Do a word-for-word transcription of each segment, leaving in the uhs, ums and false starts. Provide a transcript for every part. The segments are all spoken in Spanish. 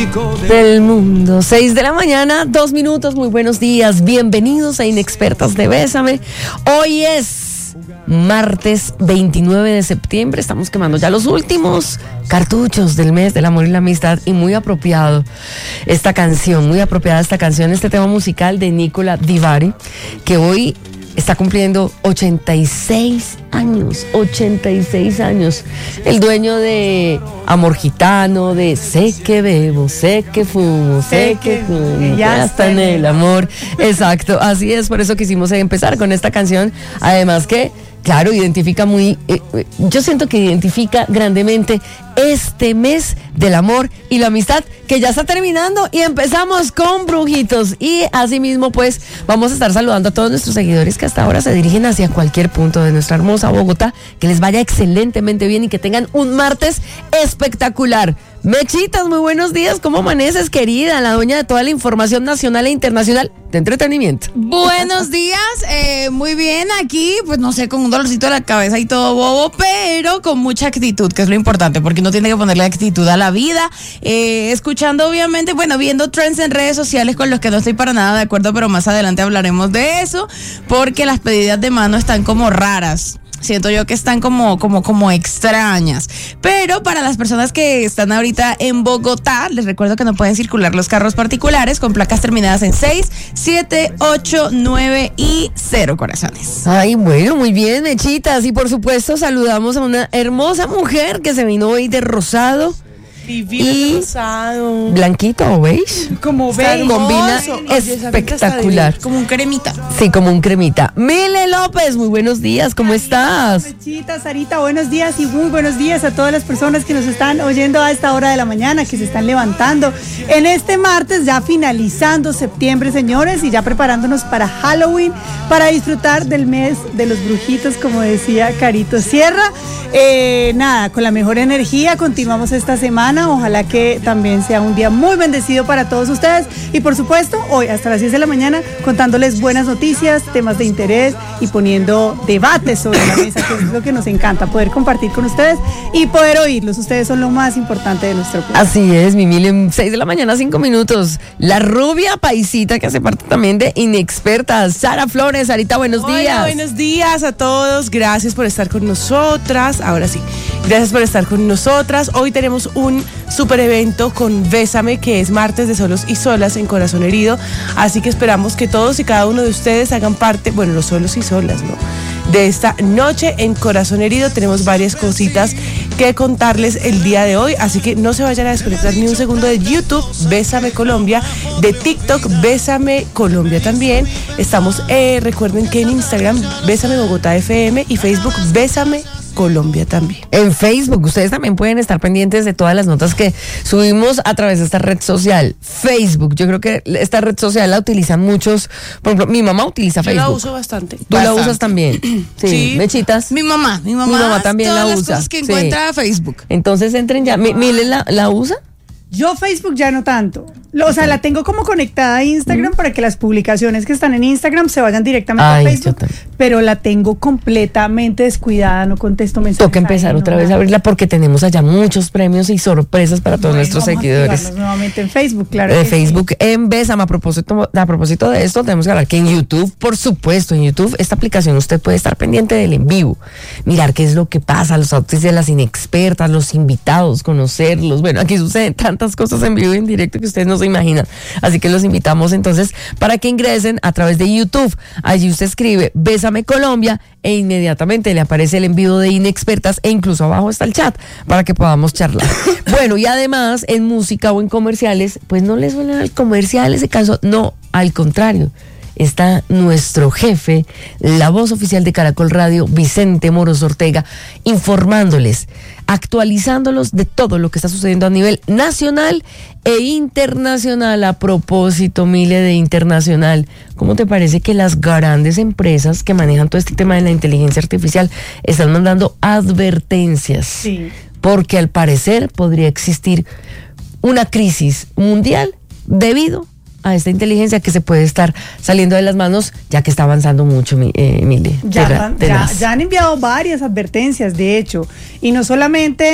del mundo. Seis de la mañana, dos minutos. Muy buenos días. Bienvenidos a Inexpertas de Bésame. Hoy es martes veintinueve de septiembre. Estamos quemando ya los últimos cartuchos del mes del amor y la amistad. Y muy apropiado esta canción, muy apropiada esta canción, este tema musical de Nicola Di Bari, que hoy está cumpliendo ochenta y seis años, ochenta y seis años. El dueño de Amor Gitano, de Sé que bebo, sé que fumo, sé, sé que, que fumo, ya está en el amor. Exacto, así es, por eso quisimos empezar con esta canción. Además que, claro, identifica muy, eh, yo siento que identifica grandemente este mes del amor y la amistad que ya está terminando, y empezamos con Brujitos. Y asimismo, pues, vamos a estar saludando a todos nuestros seguidores que hasta ahora se dirigen hacia cualquier punto de nuestra hermosa Bogotá. Que les vaya excelentemente bien y que tengan un martes espectacular. Mechitas, muy buenos días. ¿Cómo amaneces, querida? La dueña de toda la información nacional e internacional de entretenimiento. Buenos días, eh, muy bien aquí, pues no sé, con un dolorcito de la cabeza y todo bobo, pero con mucha actitud, que es lo importante, porque uno tiene que ponerle actitud a la vida. Eh, escuchando, obviamente, bueno, viendo trends en redes sociales con los que no estoy para nada de acuerdo, pero más adelante hablaremos de eso, porque las pedidas de mano están como raras. Siento yo que están como, como, como extrañas. Pero para las personas que están ahorita en Bogotá, les recuerdo que no pueden circular los carros particulares con placas terminadas en seis, siete, ocho, nueve y cero, corazones. Ay, bueno, muy bien, Mechitas. Y por supuesto saludamos a una hermosa mujer que se vino hoy de rosado. Divino y rosado. Blanquito o beige. Como beige. Combina espectacular. Como un cremita. Sí, como un cremita. Mile López, muy buenos días, ¿cómo estás? Mechita, Sarita, buenos días y muy buenos días a todas las personas que nos están oyendo a esta hora de la mañana, que se están levantando en este martes, ya finalizando septiembre, señores, y ya preparándonos para Halloween, para disfrutar del mes de los brujitos, como decía Carito Sierra. Eh, nada, con la mejor energía continuamos esta semana. Ojalá que también sea un día muy bendecido para todos ustedes. Y por supuesto, hoy hasta las diez de la mañana contándoles buenas noticias, temas de interés y poniendo debates sobre la mesa, que es lo que nos encanta, poder compartir con ustedes y poder oírlos. Ustedes son lo más importante de nuestro plan. Así es, mi Mili, seis de la mañana, cinco minutos. La rubia paisita que hace parte también de Inexpertas, Sara Flores. Sarita, buenos Hola, días. Buenos días a todos. Gracias por estar con nosotras. Ahora sí, gracias por estar con nosotras. Hoy tenemos un super evento con Bésame, que es martes de solos y solas en Corazón Herido, así que esperamos que todos y cada uno de ustedes hagan parte, bueno, los solos y solas, ¿no?, de esta noche en Corazón Herido. Tenemos varias cositas que contarles el día de hoy, así que no se vayan a desconectar ni un segundo de YouTube, Bésame Colombia, de TikTok, Bésame Colombia también. Estamos, eh, recuerden que en Instagram, Bésame Bogotá F M, y Facebook, Bésame Colombia también. En Facebook, ustedes también pueden estar pendientes de todas las notas que subimos a través de esta red social, Facebook. Yo creo que esta red social la utilizan muchos, por ejemplo, mi mamá utiliza Facebook. Yo la uso bastante. ¿Tú bastante. la usas también? Sí. Sí. ¿Mechitas? Mi mamá, mi mamá, Mi mamá también todas la las usa. cosas que Sí. encuentra en Facebook. Entonces entren ya. Mi- Mile la, la usa. Yo Facebook ya no tanto. Lo- O sea, la tengo como conectada a Instagram para que las publicaciones que están en Instagram se vayan directamente Ay, a yo Facebook, también. pero la tengo completamente descuidada, no contesto mensajes. Toca empezar ahí, otra no, vez a nada. abrirla porque tenemos allá muchos premios y sorpresas para todos Bueno, nuestros vamos a seguidores. activarnos nuevamente en Facebook, claro. De que sí. Facebook en Bésame. A propósito, a propósito de esto, tenemos que hablar que en YouTube, por supuesto, en YouTube, esta aplicación usted puede estar pendiente del en vivo, mirar qué es lo que pasa, los outfits de las inexpertas, los invitados, conocerlos. Bueno, aquí suceden tantas cosas en vivo y en directo que ustedes no se imaginan. Así que los invitamos entonces para que ingresen a través de YouTube. Allí usted escribe Bésame Colombia e inmediatamente le aparece el en vivo de Inexpertas, e incluso abajo está el chat para que podamos charlar. Bueno, y además en música o en comerciales, pues no les suena al comercial ese caso, no, al contrario. Está nuestro jefe, la voz oficial de Caracol Radio, Vicente Moros Ortega, informándoles, actualizándolos de todo lo que está sucediendo a nivel nacional e internacional. A propósito, Mile, de internacional, ¿cómo te parece que las grandes empresas que manejan todo este tema de la inteligencia artificial están mandando advertencias? Sí. Porque al parecer podría existir una crisis mundial debido a esta inteligencia que se puede estar saliendo de las manos, ya que está avanzando mucho, mi, eh, Mile. Ya, Terra- ya, ya han enviado varias advertencias, de hecho, y no solamente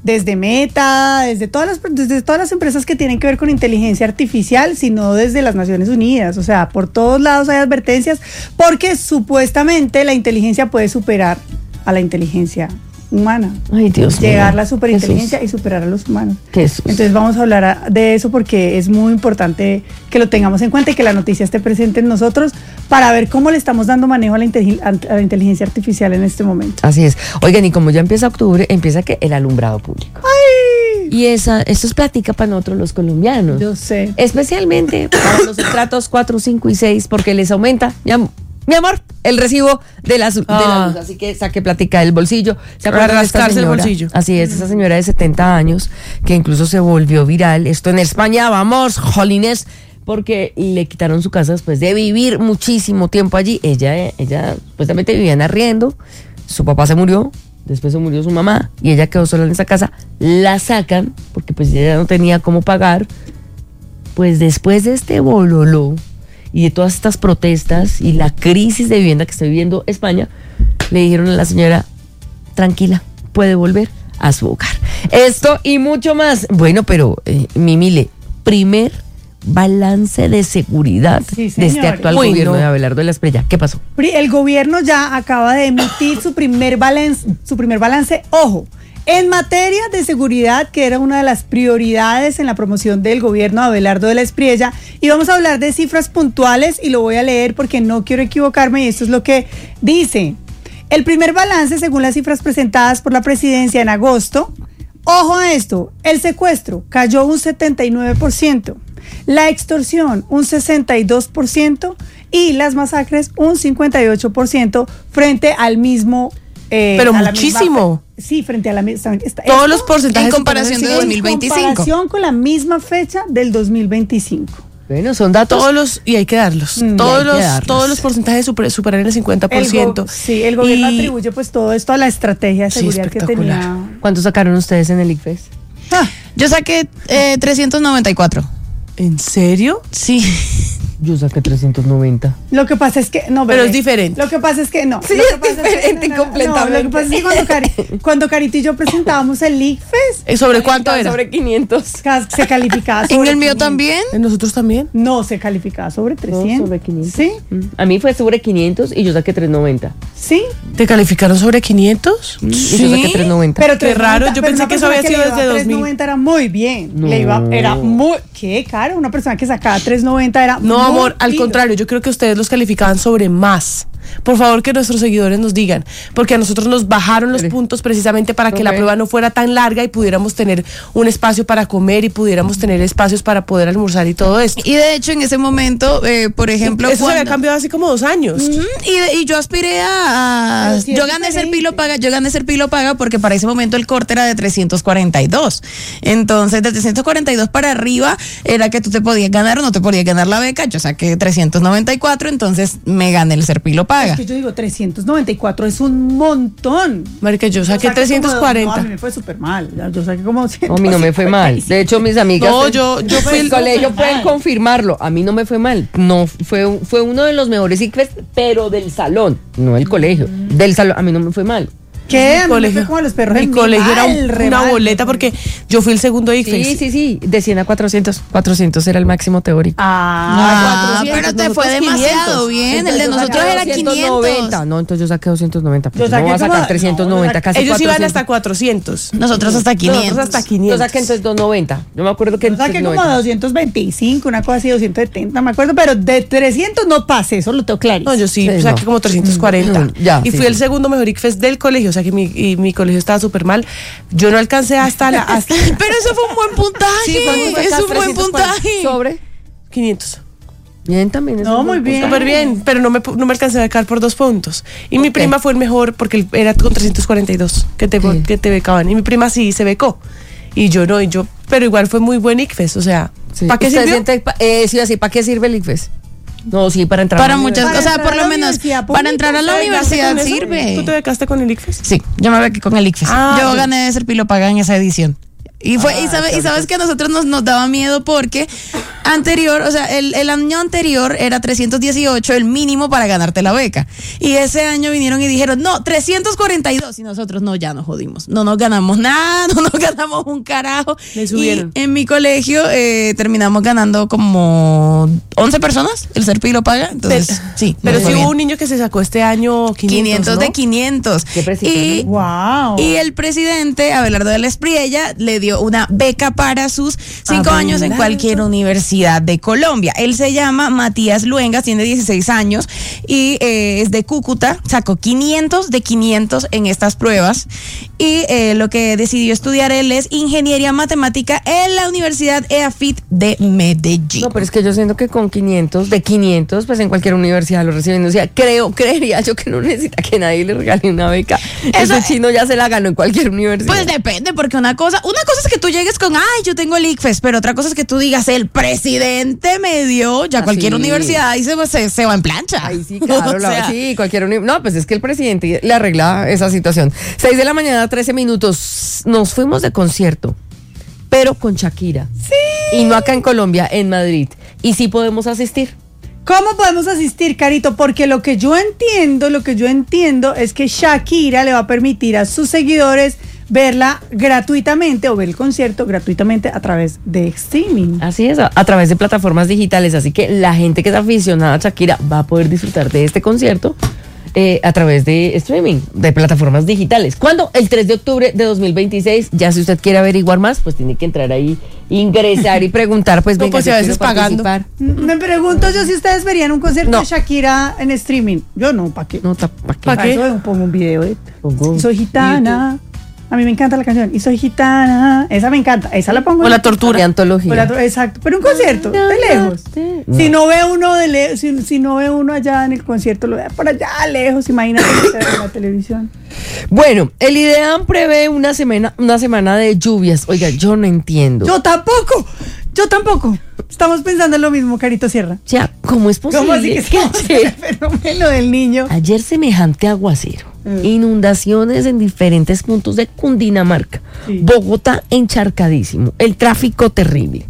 desde Meta, desde todas las, desde todas las empresas que tienen que ver con inteligencia artificial, sino desde las Naciones Unidas. O sea, por todos lados hay advertencias porque supuestamente la inteligencia puede superar a la inteligencia humana. Ay, Dios mío. Llegar a la superinteligencia Jesús. y superar a los humanos. Jesús. Entonces vamos a hablar a- de eso porque es muy importante que lo tengamos en cuenta y que la noticia esté presente en nosotros para ver cómo le estamos dando manejo a la, intelig- a la inteligencia artificial en este momento. Así es. Oigan, y como ya empieza octubre, empieza que el alumbrado público. Y esa, esto es plática para nosotros los colombianos. Yo sé. Especialmente para los estratos cuatro, cinco y seis, porque les aumenta, mi, am- mi amor, el recibo de la, de la Ah. luz. Así que saque plática del bolsillo. ¿Se Para acuerdan de esta rascarse el señora? bolsillo. Así es, esa señora de setenta años, que incluso se volvió viral. Esto en España, vamos, jolines, porque le quitaron su casa después de vivir muchísimo tiempo allí. Ella, ella supuestamente vivía en arriendo, su papá se murió, después se murió su mamá y ella quedó sola en esa casa. La sacan porque pues ella no tenía cómo pagar. Pues después de este bololó y de todas estas protestas y la crisis de vivienda que está viviendo España, le dijeron a la señora, tranquila, puede volver a su hogar. Esto y mucho más. Bueno, pero eh, Mimile, primer balance de seguridad Sí, de este señores. actual Uy, gobierno no. de Abelardo de la Espriella. ¿Qué pasó? Pri- El gobierno ya acaba de emitir su primer balance, su primer balance, ojo, en materia de seguridad, que era una de las prioridades en la promoción del gobierno de Abelardo de la Espriella. Y vamos a hablar de cifras puntuales y lo voy a leer porque no quiero equivocarme y esto es lo que dice. El primer balance, según las cifras presentadas por la presidencia en agosto, ojo a esto, el secuestro cayó un setenta y nueve por ciento, la extorsión un sesenta y dos por ciento y las masacres un cincuenta y ocho por ciento frente al mismo... eh, Pero a la muchísimo. misma fe- sí, frente a la misma... esta- Todos esto los porcentajes en comparación de superaron el dos mil veinticinco. En comparación con la misma fecha del dos mil veinticinco. Bueno, son datos. Todos los, y hay que darlos, Mm, todos, hay que los, darlos. todos los porcentajes super- superaron el cincuenta por El ciento. go- sí, el gobierno Y- atribuye pues todo esto a la estrategia de Sí, seguridad que espectacular. tenía. ¿Cuántos sacaron ustedes en el ICFES? Ah, Yo saqué eh, trescientos noventa y cuatro. ¿En serio? Sí. Yo saqué trescientos noventa. lo que pasa es que no, Pero bebé. es diferente. Lo que pasa es que no. Sí, Lo que es pasa que- diferente no, no, no, completamente. No, lo que pasa es que cuando, Cari- cuando Carito y yo presentábamos el ICFES, Eh, ¿Sobre cuánto era? Sobre quinientos. ca- se calificaba sobre En el mío quinientos. también. ¿En nosotros también? No, se calificaba sobre trescientos. sobre quinientos. Sí, Mm. A mí fue sobre quinientos y yo saqué trescientos noventa. sí. ¿Te calificaron sobre quinientos? Y yo saqué trescientos noventa. Pero Qué raro, yo pero pensé una que eso persona había sido le iba desde a dos mil. trescientos noventa era muy bien. No. Le iba, era muy. Qué caro. Una persona que sacaba trescientos noventa era No, muy amor, al fino. contrario, yo creo que ustedes los calificaban sobre más. Por favor, que nuestros seguidores nos digan, porque a nosotros nos bajaron los Mire. puntos precisamente para que la Ok. prueba no fuera tan larga y pudiéramos tener un espacio para comer y pudiéramos tener espacios para poder almorzar y todo esto. Y de hecho, en ese momento, eh, por ejemplo, Eso se había cuando- cambiado hace como dos años. Ujú, y, de- y yo aspiré a, a- Pero sí es yo gané diferente. Serpilo Paga, yo gané Serpilo Paga porque para ese momento el corte era de trescientos cuarenta y dos. Entonces, de trescientos cuarenta y dos para arriba era que tú te podías ganar o no te podías ganar la beca. Yo saqué trescientos noventa y cuatro, entonces me gané el Serpilo Paga. Es que yo digo, trescientos noventa y cuatro es un montón. Marica, yo Yo saqué trescientos como- cuarenta. No, a mí me fue súper mal. Ya, Yo saqué como. No, a mí no me fue mal. De hecho, mis amigas No, del- yo- yo fui del el- colegio mal. pueden confirmarlo. A mí no me fue mal. No, fue, un- fue uno de los mejores ICFES, pero del salón, no del colegio. Del salón, a mí no me fue mal. ¿Qué? A mí me colegio, fue como a los perros mi en mi colegio era mal, un- re una mal. boleta porque yo fui el segundo ICFES. Sí, sí, sí. De cien a cuatrocientos. cuatrocientos era el máximo teórico. Ah, Ah, pero te nosotros fue demasiado quinientos. bien. El de Entonces yo nosotros saqué era doscientos noventa. quinientos. No, entonces yo saqué doscientos noventa. Pues Yo yo saqué no voy a como- sacar trescientos noventa, no, yo casi Ellos iban cuatrocientos. hasta cuatrocientos. Nosotros hasta quinientos. Nosotros hasta Yo quinientos. saqué entonces doscientos noventa. Yo me acuerdo que Yo saqué como noventa. doscientos veinticinco, una cosa así, doscientos setenta, me acuerdo, pero de trescientos no pasé, eso lo tengo clarísimo. No, yo sí, Sí, saqué no. como trescientos cuarenta. Mm, ya, y sí, fui sí. el segundo mejor ICFES del colegio, o sea que mi, y mi colegio estaba súper mal. Yo no alcancé hasta la hasta Pero eso fue un buen puntaje. Sí, fue- fue es hasta un buen trescientos cuarenta. puntaje. Sobre. quinientos. Bien, también. es No, un muy buen bien. puntaje. Súper bien, pero no me, pu- no me alcancé a sacar por dos puntos. Y mi Ok. prima fue el mejor porque él era con trescientos cuarenta y dos que te, Sí. que te becaban. Y mi prima sí se becó. Y yo no, y yo, pero igual fue muy buen ICFES, o sea, Sí. ¿para qué ¿Usted sirvió? siente pa- eh, sí, así, ¿para qué sirve el ICFES? No, sí, para entrar Para a la muchas Para cosas, entrar por a lo la menos universidad para pública, entrar a la ¿Te becaste universidad con eso? sirve. ¿Tú te becaste con el ICFES? Sí, yo me bequé con el ICFES. Ah, yo yo- gané de Serpilo Paga en esa edición. Y fue, y, Ah, sabe- y sabes que a nosotros nos, nos daba miedo porque anterior, o sea, el, el año anterior era trescientos dieciocho, el mínimo para ganarte la beca. Y ese año vinieron y dijeron, no, trescientos cuarenta y dos. Y nosotros, no, ya nos jodimos. No nos ganamos nada, no nos ganamos un carajo. Le subieron. Y en mi colegio eh, terminamos ganando como once personas, el Serpi lo paga. Entonces, Pero- sí. Pero nos fue sí hubo bien. un niño que se sacó este año quinientos, quinientos ¿no? de quinientos. Qué preciso, Y, Wow. y el presidente, Abelardo de la Espriella, le dio una beca para sus cinco Abelardo. años en cualquier universidad de Colombia. Él se llama Matías Luengas, tiene dieciséis años y eh, es de Cúcuta. Sacó quinientos de quinientos en estas pruebas y eh, lo que decidió estudiar él es ingeniería matemática en la Universidad E A F I T de Medellín. No, pero es que yo siento que con quinientos, de quinientos, pues en cualquier universidad lo reciben. O sea, creo, creería yo que no necesita que nadie le regale una beca. Eso- Ese chino ya se la ganó en cualquier universidad. Pues depende, porque una cosa, una cosa es que tú llegues con, ay, yo tengo el ICFES, pero otra cosa es que tú digas, el presidente me dio, ya Ah, cualquier sí. universidad ahí se, se, se va en plancha. Ahí sí, claro, O la- sea, sí, cualquier uni- No, pues es que el presidente le arregla esa situación. seis de la mañana, trece minutos. Nos fuimos de concierto, pero con Shakira. Sí. Y no acá en Colombia, en Madrid. Y sí podemos asistir. ¿Cómo podemos asistir, Carito? Porque lo que yo entiendo, lo que yo entiendo es que Shakira le va a permitir a sus seguidores verla gratuitamente o ver el concierto gratuitamente a través de streaming. Así es, a, a través de plataformas digitales. Así que la gente que es aficionada a Shakira va a poder disfrutar de este concierto eh, a través de streaming, de plataformas digitales. ¿Cuándo? El tres de octubre de dos mil veintiséis. Ya si usted quiere averiguar más, pues tiene que entrar ahí, ingresar y preguntar. Pues No, venga, pues, yo y a veces quiero pagando. participar. Me pregunto yo si ustedes verían un concierto No. de Shakira en streaming. Yo no, ¿para qué? No, ta- ¿pa' qué? ¿Pa' qué? Eso pongo un video de Pongo Soy gitana. A mí me encanta la canción. Y soy gitana. Esa me encanta. Esa la pongo. O en- la tortura. de antología. o la to- exacto. Pero un concierto, de lejos. No. Si no ve uno de le- si, si no ve uno allá en el concierto, lo ve por allá lejos. Imagínate en la televisión. Bueno, el IDEAM prevé una semana, una semana de lluvias. Oiga, yo no entiendo. Yo tampoco. Yo tampoco. Estamos pensando en lo mismo, Carito Sierra. O sea, ¿cómo es posible? ¿Cómo así que estamos en el fenómeno del niño? Ayer semejante aguacero, Mm. inundaciones en diferentes puntos de Cundinamarca, Sí. Bogotá encharcadísimo, el tráfico terrible.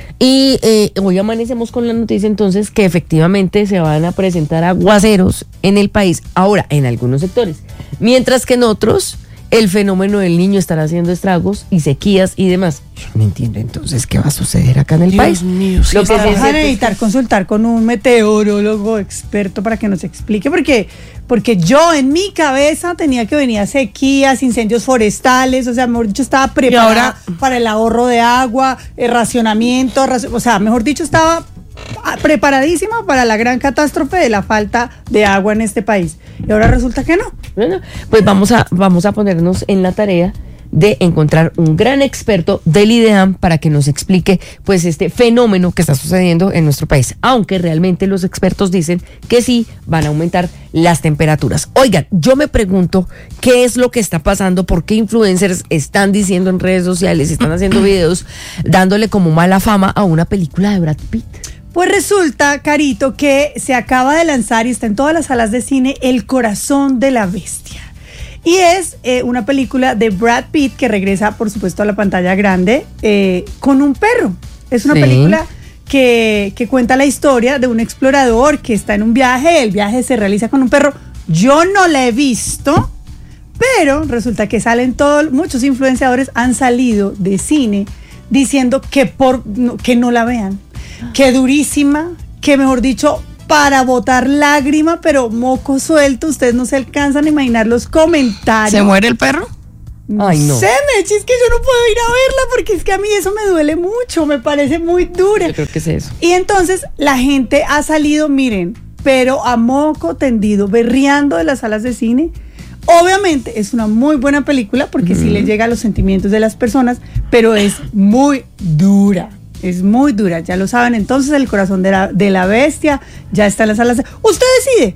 Y eh, hoy amanecemos con la noticia entonces que efectivamente se van a presentar aguaceros en el país, ahora en algunos sectores, mientras que en otros el fenómeno del niño estará haciendo estragos y sequías y demás. Yo no entiendo entonces qué va a suceder acá en el Dios país. mío, sí Lo que está- sí es Vamos a cierto es que- necesitar consultar con un meteorólogo experto para que nos explique, porque, porque yo en mi cabeza tenía que venir sequías, incendios forestales, o sea, mejor dicho, estaba preparada ahora- para el ahorro de agua, el racionamiento, raci- o sea, mejor dicho, estaba ah, preparadísima para la gran catástrofe de la falta de agua en este país. Y ahora resulta que no. Bueno, pues vamos a, vamos a ponernos en la tarea de encontrar un gran experto del IDEAM para que nos explique pues este fenómeno que está sucediendo en nuestro país, aunque realmente los expertos dicen que sí van a aumentar las temperaturas. Oigan, yo me pregunto qué es lo que está pasando, por qué influencers están diciendo en redes sociales, están haciendo videos dándole como mala fama a una película de Brad Pitt. Pues resulta, Carito, que se acaba de lanzar y está en todas las salas de cine El Corazón de la Bestia. Y es eh, una película de Brad Pitt que regresa, por supuesto, a la pantalla grande eh, con un perro. Es una Sí. película que, que cuenta la historia de un explorador que está en un viaje. El viaje se realiza con un perro. Yo no la he visto, pero resulta que salen todos, muchos influenciadores han salido de cine diciendo que, por, no, que no la vean. Que durísima, que mejor dicho, para botar lágrima, pero moco suelto. Ustedes no se alcanzan a imaginar los comentarios. ¿se muere el perro? Ay, no. sé, Mechi, es que yo no puedo ir a verla porque es que a mí eso me duele mucho, me parece muy dura. Yo creo que es eso. Y entonces la gente ha salido, miren, pero a moco tendido, berreando de las salas de cine. Obviamente es una muy buena película porque sí le llega a los sentimientos de las personas, pero es muy dura. Es muy dura, ya lo saben. Entonces, El Corazón de la, de la Bestia ya está en las salas. Usted decide.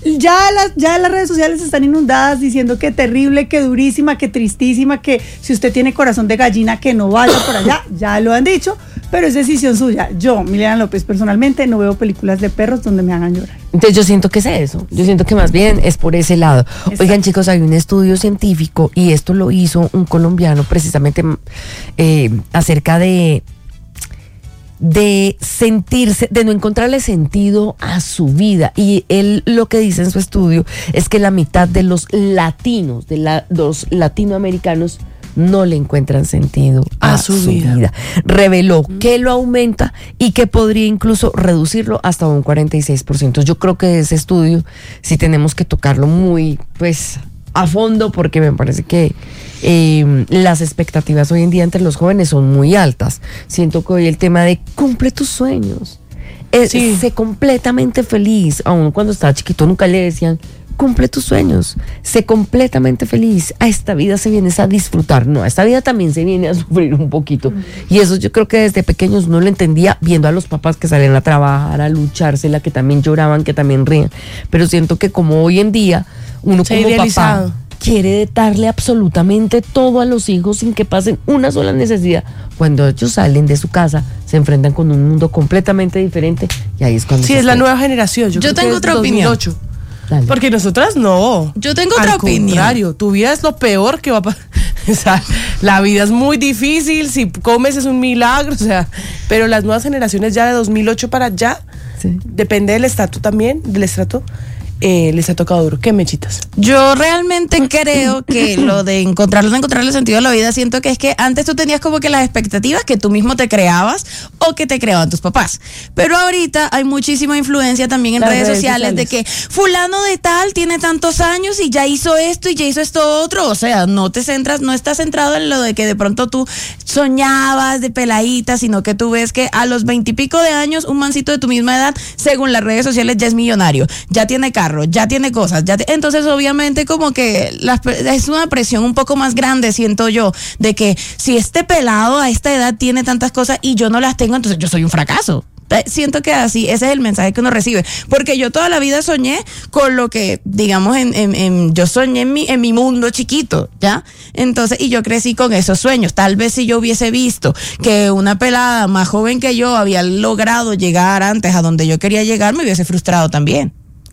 Ya las, ya las redes sociales están inundadas diciendo que terrible, que durísima, que tristísima, que si usted tiene corazón de gallina, que no vaya por allá. Ya lo han dicho, pero es decisión suya. Yo, Miliana López, personalmente no veo películas de perros donde me hagan llorar. Entonces yo siento que es eso, yo siento que más bien es por ese lado. Exacto. Oigan chicos, hay un estudio científico y esto lo hizo un colombiano precisamente eh, acerca de de sentirse, de no encontrarle sentido a su vida. Y él lo que dice en su estudio es que la mitad de los latinos, de la, los latinoamericanos, no le encuentran sentido a, a su, su vida. vida. Reveló mm. que lo aumenta y que podría incluso reducirlo hasta un cuarenta y seis por ciento. Yo creo que ese estudio sí tenemos que tocarlo muy, pues, a fondo, porque me parece que eh, las expectativas hoy en día entre los jóvenes son muy altas. Siento que hoy el tema de cumple tus sueños, es, sí. sé completamente feliz. Aún cuando estaba chiquito nunca le decían cumple tus sueños, sé completamente feliz. A esta vida se viene a disfrutar, no, a esta vida también se viene a sufrir un poquito. Mm. Y eso yo creo que desde pequeños no lo entendía, viendo a los papás que salían a trabajar, a luchársela, que también lloraban, que también rían. Pero siento que como hoy en día uno se como papá quiere darle absolutamente todo a los hijos sin que pasen una sola necesidad. Cuando ellos salen de su casa, se enfrentan con un mundo completamente diferente y ahí es cuando sí, es la nueva generación. Yo, yo tengo otra opinión. dos mil ocho. Dale. Porque nosotras no. Yo tengo otra Al opinión. Al contrario, tu vida es lo peor que va a pasar. O sea, la vida es muy difícil, si comes es un milagro, o sea, pero las nuevas generaciones ya de dos mil ocho para allá, sí. depende del estrato también, del estrato, eh, les ha tocado duro. ¿Qué, Mechitas? Yo realmente creo que lo de encontrarlo, de encontrarle sentido a la vida, siento que es que antes tú tenías como que las expectativas que tú mismo te creabas o que te creaban tus papás. Pero ahorita hay muchísima influencia también en redes, redes sociales, sociales de que fulano de tal tiene tantos años y ya hizo esto y ya hizo esto otro. O sea, no te centras, no estás centrado en lo de que de pronto tú soñabas de peladita, sino que tú ves que a los veintipico de años un mancito de tu misma edad, según las redes sociales, ya es millonario, ya tiene carro, ya tiene cosas, ya te, entonces obviamente como que la, es una presión un poco más grande, siento yo, de que si este pelado a esta edad tiene tantas cosas y yo no las tengo, entonces yo soy un fracaso. Siento que así, ese es el mensaje que uno recibe, porque yo toda la vida soñé con lo que, digamos, en, en, en yo soñé en mi, en mi mundo chiquito, ¿ya? Entonces, y yo crecí con esos sueños. Tal vez si yo hubiese visto que una pelada más joven que yo había logrado llegar antes a donde yo quería llegar, me hubiese frustrado también.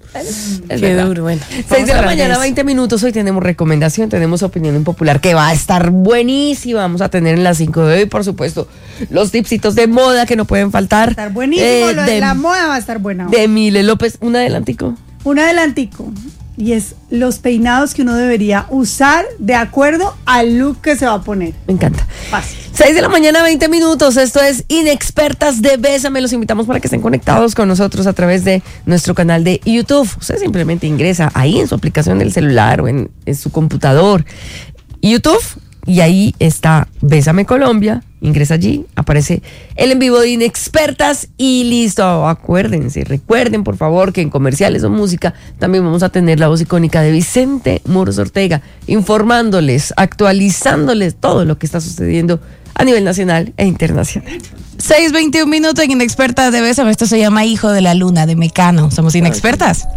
Es Qué duro, bueno. seis de la mañana, veinte minutos. Hoy tenemos recomendación, tenemos opinión impopular que va a estar buenísima. Vamos a tener en las cinco de hoy, por supuesto, los tipsitos de moda que no pueden faltar. Va a estar buenísimo, eh, lo de, de la moda va a estar buena. De Mile López, un adelantico. Un adelantico. Y es los peinados que uno debería usar de acuerdo al look que se va a poner. Me encanta. Fácil. seis de la mañana, veinte minutos. Esto es Inexpertas de Bésame. Los invitamos para que estén conectados con nosotros a través de nuestro canal de YouTube. Usted simplemente ingresa ahí en su aplicación del celular o en, en su computador. YouTube. Y ahí está Bésame Colombia, ingresa allí, aparece el en vivo de Inexpertas y listo. Acuérdense, recuerden por favor que en comerciales o música también vamos a tener la voz icónica de Vicente Muros Ortega, informándoles, actualizándoles todo lo que está sucediendo a nivel nacional e internacional. seis veintiún minutos en Inexpertas de Bésame. Esto se llama Hijo de la Luna de Mecano. Somos Inexpertas.